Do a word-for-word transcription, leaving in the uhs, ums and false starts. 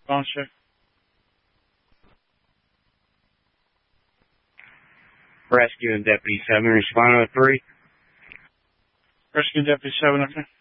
Phone check. Rescue and Deputy seven, respond to three. Rescue Deputy seven, okay.